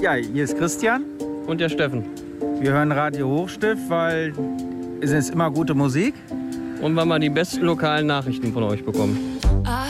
Ja, hier ist Christian. Und der Steffen. Wir hören Radio Hochstift, weil es ist immer gute Musik. Und weil wir die besten lokalen Nachrichten von euch bekommen.